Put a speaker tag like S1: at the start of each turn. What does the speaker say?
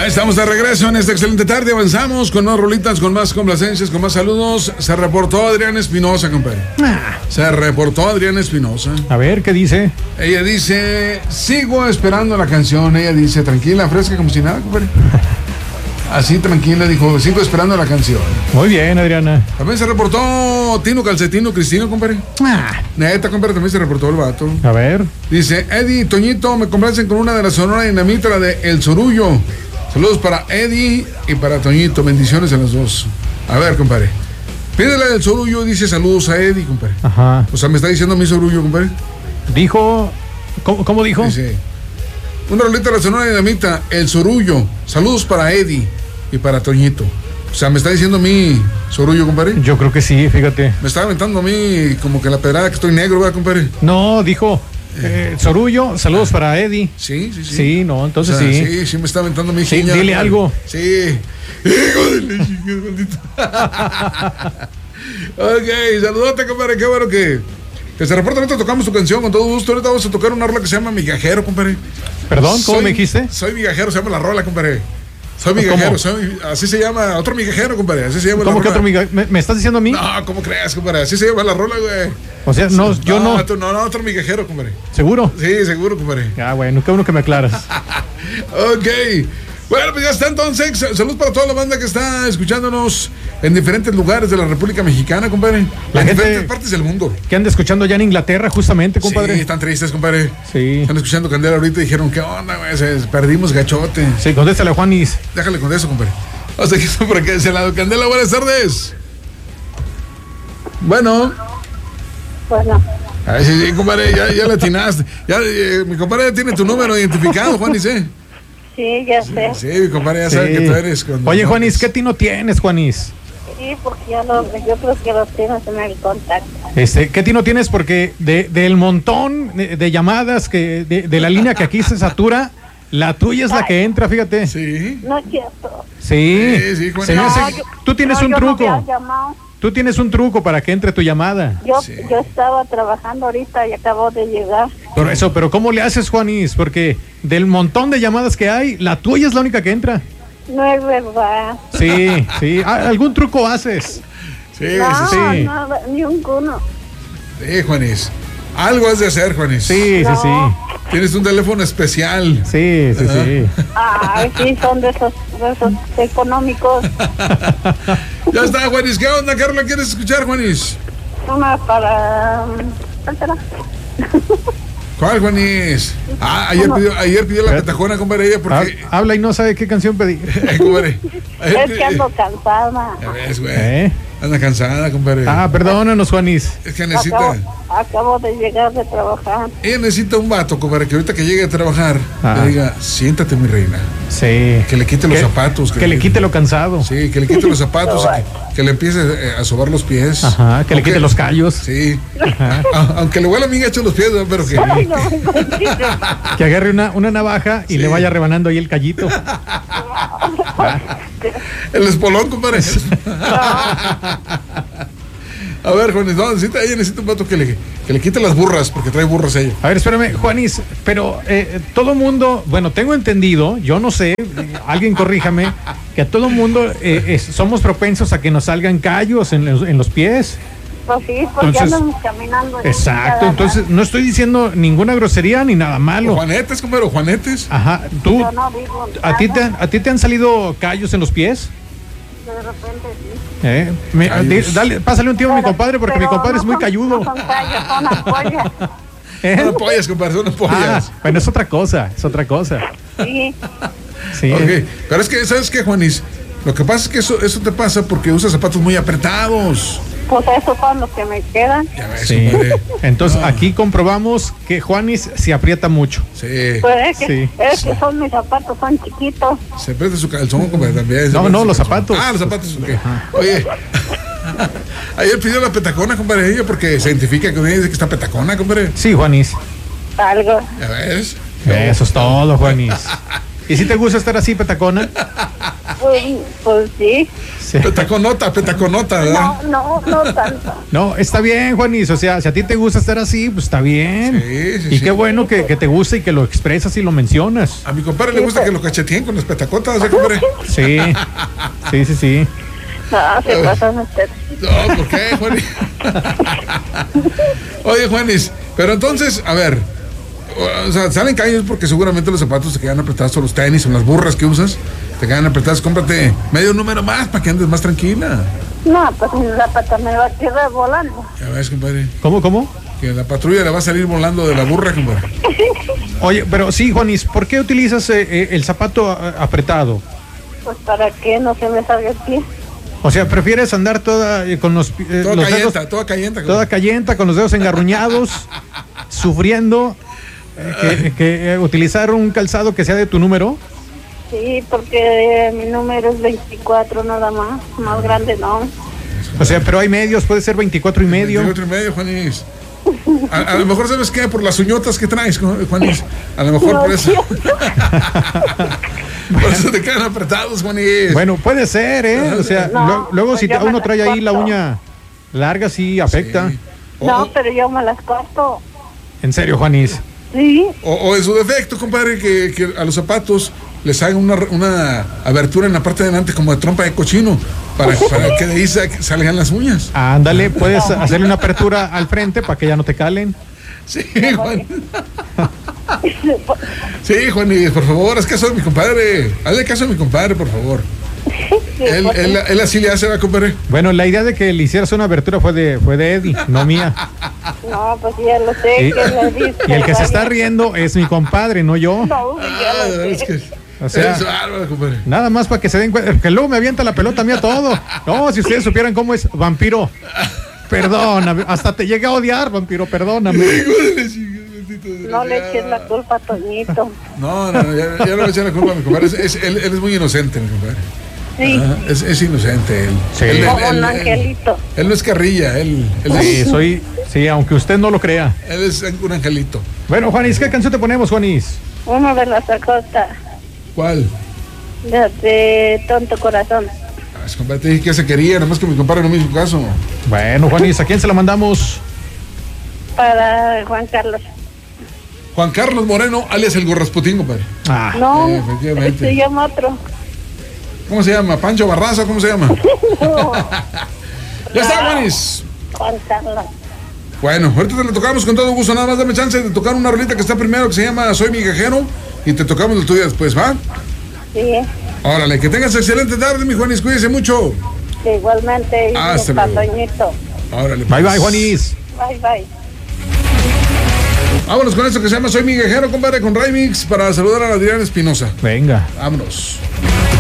S1: Ya estamos de regreso en esta excelente tarde. Avanzamos con más rolitas, con más complacencias, con más saludos. Se reportó Adriana Espinosa, compadre. Se reportó Adriana Espinosa.
S2: A ver, ¿qué dice?
S1: Ella dice, sigo esperando la canción. Ella dice, tranquila, fresca, como si nada, compadre. Así tranquila, dijo, sigo esperando la canción.
S2: Muy bien, Adriana.
S1: También se reportó Tino Calcetino Cristino, compadre. Neta, compadre, también se reportó el vato.
S2: A ver.
S1: Dice, Eddie, Toñito, me complacen con una de la Sonora Dinamita, la de El Sorullo. Saludos para Eddie y para Toñito, bendiciones a los dos. A ver, compadre. Pídele del Sorullo, dice saludos a Eddie, compadre.
S2: Ajá.
S1: O sea, me está diciendo mi Sorullo, compadre.
S2: Dijo, ¿cómo dijo?
S1: Dice, una rolita de la Sonora Dinamita, El Sorullo. Saludos para Eddie y para Toñito. O sea, me está diciendo a mí Sorullo, compadre.
S2: Yo creo que sí, fíjate.
S1: Me está aventando a mí como que la pedrada que estoy negro, ¿verdad, compadre?
S2: No, dijo Sorullo, saludos para Eddie.
S1: Sí.
S2: Sí, no, entonces
S1: o sea,
S2: sí.
S1: Sí, me está aventando a mí.
S2: Sí,
S1: giña,
S2: dile algo.
S1: Sí. Hijo de la chingada, maldito. Ok, saludote, compadre. Qué bueno que se reporta. Ahorita tocamos tu canción con todo gusto. Ahorita vamos a tocar una rola que se llama Migajero, compadre.
S2: Perdón, ¿cómo me dijiste?
S1: Soy migajero, se llama la rola, compadre. Soy migajero, así se llama. Otro migajero, compadre. Así se llama la rola.
S2: ¿Cómo que otro migajero? ¿Me estás diciendo a mí?
S1: No, ¿cómo crees, compadre? Así se llama la rola, güey.
S2: O sea, no, yo no.
S1: No, otro migajero, compadre.
S2: ¿Seguro?
S1: Sí, seguro, compadre.
S2: Ah, bueno, qué bueno que me aclaras.
S1: Ok. Bueno, pues ya está entonces. Salud para toda la banda que está escuchándonos en diferentes lugares de la República Mexicana, compadre. En diferentes partes del mundo.
S2: Que anda escuchando ya en Inglaterra, justamente, compadre.
S1: Sí, están tristes, compadre.
S2: Sí.
S1: Están escuchando Candela ahorita y dijeron, ¿qué onda, güey? Perdimos gachote.
S2: Sí, contéstale a Juanis.
S1: Déjale con eso, compadre. O sea, que está por aquí de ese lado. Candela, buenas tardes. Bueno. Ay, sí, compadre, ya le atinaste. Ya, mi compadre ya tiene tu número identificado, Juanis, ¿eh?
S3: Sí, ya sé.
S1: Sí, mi compadre ya sabe que tú eres.
S2: Oye, Juanis, ¿qué tino tienes, Juanis?
S3: Sí, porque yo creo que los tienes en el contacto.
S2: ¿Qué tino tienes? Porque del montón de llamadas de la línea que aquí se satura, la tuya es la que entra, fíjate.
S1: Sí.
S3: No es cierto.
S2: Sí,
S1: Juanis.
S2: Tú tienes un truco.
S3: No
S2: Tú tienes un truco para que entre tu llamada.
S3: yo estaba trabajando ahorita y acabo de llegar.
S2: Pero ¿cómo le haces, Juanis? Porque del montón de llamadas que hay, la tuya es la única que entra.
S3: No es verdad.
S2: Sí. ¿Algún truco haces?
S1: Sí,
S3: No, nada, ni uno.
S1: Sí, Juanis. Algo has de hacer, Juanis.
S2: Sí.
S1: Tienes un teléfono especial.
S2: Sí.
S3: Ay, sí, son de esos económicos.
S1: Ya está, Juanis. ¿Qué onda, Carla? ¿Quieres escuchar, Juanis?
S3: Una para... ¿Cuál será?
S1: ¿Cuál, Juanis? Ayer pidió la petajona, compadre, ella porque...
S2: Habla y no sabe qué canción pedí.
S1: Compadre.
S3: Es que ando cansada.
S1: Ya ves, güey. Anda cansada, compadre.
S2: Perdónanos, Juanis.
S1: Es que necesita...
S3: Acabo de llegar de trabajar.
S1: Ella necesita un vato, compadre, que ahorita que llegue a trabajar le diga, siéntate, mi reina.
S2: Sí.
S1: Que le quite los zapatos.
S2: Que le quite lo cansado.
S1: Sí, que le quite los zapatos y que le empiece a sobar los pies.
S2: Ajá, que le quite los callos.
S1: Sí. Aunque le huela a mí gacho los pies, pero que...
S3: Ay, no,
S2: que agarre una navaja y le vaya rebanando ahí el callito.
S1: El espolón, compadre. A ver, Juanis, ella necesita un vato que le quite las burras, porque trae burras ella.
S2: A ver, espérame, Juanis, pero todo mundo, bueno, tengo entendido, yo no sé, alguien corríjame, que a todo mundo somos propensos a que nos salgan callos en los pies.
S3: Pues sí, porque andamos caminando.
S2: Exacto, entonces no estoy diciendo ninguna grosería ni nada malo.
S1: Juanetes, compadre, Juanetes.
S2: Ajá, tú,
S3: Yo no digo
S2: ¿a ti te han salido callos en los pies?
S3: De repente sí.
S2: Dale, pásale un tiempo a mi compadre, porque mi compadre es muy calludo.
S3: No son callos, son ampollas.
S1: Son ampollas, compadre, son ampollas.
S2: Bueno, es otra cosa.
S3: Sí.
S2: Sí.
S1: Ok, pero es que, ¿sabes qué, Juanis? Lo que pasa es que eso te pasa porque usas zapatos muy apretados.
S3: Pues esos son los que me quedan.
S1: Ya ves,
S2: Sí.
S1: compadre.
S2: Entonces aquí comprobamos que Juanis se aprieta mucho.
S1: Sí.
S3: Pues es que son mis zapatos, son chiquitos.
S1: Se aprieta su calzón, compadre, también.
S2: No, los zapatos.
S1: Los zapatos, ok. Oye, ayer pidió la petacona, compadre, ella porque se identifica con ella, dice que está petacona, compadre.
S2: Sí, Juanis.
S3: Algo.
S1: Ya ves.
S2: Eso es todo, Juanis. ¿Y si te gusta estar así, petacona?
S3: Pues sí.
S2: Sí.
S1: Petaconota, ¿verdad?
S3: No tanto.
S2: No, está bien, Juanis. O sea, si a ti te gusta estar así, pues está bien.
S1: Sí,
S2: Y qué bueno que te gusta y que lo expresas y lo mencionas.
S1: A mi compadre le gusta que lo cacheteen con las petacotas, ¿eh, compadre?
S2: Sí. Sí.
S3: No, se pasan ustedes.
S1: No, ¿por qué, Juanis? Oye, Juanis, pero entonces, a ver, o sea, salen callos porque seguramente los zapatos te quedan apretados, o los tenis, o las burras que usas, te quedan apretadas. Cómprate medio número más para que andes más tranquila.
S3: No, pues la pata me va a tirar volando.
S1: Ya ves, compadre,
S2: ¿Cómo?
S1: que la patrulla le va a salir volando de la burra, compadre.
S2: Oye, pero sí, Juanis, ¿por qué utilizas el zapato apretado?
S3: Pues para que no se me salga el pie.
S2: O sea, ¿prefieres andar toda con los
S1: Toda
S2: los
S1: callenta,
S2: dedos,
S1: toda callenta.
S2: toda callenta, con los dedos engarruñados, sufriendo, que utilizar un calzado que sea de tu número?
S3: Sí, porque mi número es 24 nada más. Más grande no.
S2: O sea, pero hay medios, puede ser 24 y medio.
S1: 24 y medio, Juanis. A lo mejor, ¿sabes qué? Por las uñotas que traes, Juanis. A lo mejor
S3: No,
S1: por eso.
S3: tío.
S1: Por eso te quedan apretados, Juanis.
S2: Bueno, puede ser, ¿eh? O sea,
S3: No,
S2: luego
S3: pues
S2: si
S3: yo me
S2: uno
S3: las
S2: trae ahí la
S3: corto.
S2: uña larga, sí afecta.
S1: Sí.
S3: No, pero yo me las corto.
S2: En serio, Juanis.
S3: Sí.
S1: O en su defecto, compadre, que a los zapatos les hagan una abertura en la parte de delante como de trompa de cochino para que de ahí salgan las uñas.
S2: Ándale, puedes hacerle una apertura al frente para que ya no te calen.
S1: Sí, Juan. Sí, Juanis, por favor, haz caso de mi compadre. Hazle caso a mi compadre, por favor. Él así le hace, ¿va, compadre?
S2: Bueno, la idea de que le hicieras una abertura fue de Eddie, no mía.
S3: No, pues ya lo sé.
S2: Y,
S3: Que lo dice,
S2: y el que se está
S3: vaya.
S2: riendo es mi compadre, no yo.
S3: No, ya lo
S1: Es
S3: sé.
S1: que
S2: O sea,
S1: es bárbaro, compadre.
S2: nada más para que se den cuenta, que luego me avienta la pelota a mí a todo. No, si ustedes supieran cómo es, vampiro. Perdóname, hasta te llegué a odiar, vampiro, perdóname.
S3: No le eches la culpa a Toñito.
S1: No, ya no le voy a echar la culpa a mi compadre. Él es muy inocente, mi compadre.
S3: Sí,
S1: Ajá, es inocente él.
S2: Sí.
S3: como un angelito.
S1: Él no es carrilla, él
S2: Sí, aunque usted no lo crea.
S1: es un angelito.
S2: Bueno, Juanis, ¿qué canción te ponemos, Juanis?
S3: Uno de las Acosta,
S1: ¿Cuál?
S3: de Tonto Corazón.
S1: Compadre, te dije que se quería, nada más que mi compadre no me hizo caso.
S2: Bueno, Juanis, ¿a quién se la mandamos?
S3: Para Juan Carlos.
S1: Juan Carlos Moreno, alias el Gorrasputín, compadre.
S2: Ah,
S3: No,
S1: efectivamente.
S3: se llama otro.
S1: ¿Cómo se llama? ¿Pancho Barraza? ¿Cómo se llama?
S3: No,
S1: Ya está, Juanis.
S3: Juan Carlos.
S1: Bueno, ahorita te la tocamos con todo gusto. Nada más dame chance de tocar una rolita que está primero, que se llama Soy Migajero. Y te tocamos la tuya después, ¿va?
S3: Sí,
S1: Órale, que tengas excelente tarde, mi Juanis. Cuídese mucho.
S3: igualmente. Y
S1: Hasta
S3: para
S1: luego.
S3: Toñito.
S1: Órale.
S2: bye,
S1: pues.
S2: Juanis.
S3: Bye, bye.
S1: Vámonos con esto que se llama Soy Migajero, compadre, con Remix para saludar a Adrián Espinosa.
S2: Venga.
S1: Vámonos.